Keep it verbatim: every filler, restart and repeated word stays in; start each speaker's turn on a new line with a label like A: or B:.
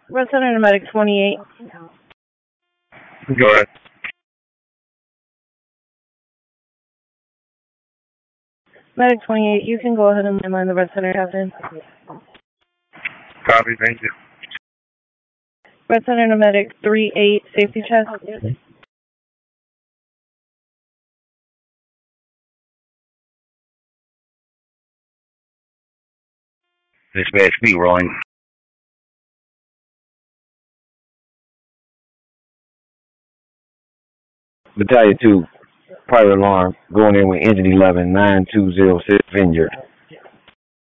A: Red Center to Medic twenty-eight.
B: Go ahead.
A: Medic twenty-eight, you can go ahead and line the Red Center, Captain.
B: Copy, thank you.
A: Red Center to Medic three eight, safety check.
B: Dispatch B rolling.
C: Battalion two, private alarm, going in with engine eleven, nine two zero six injured.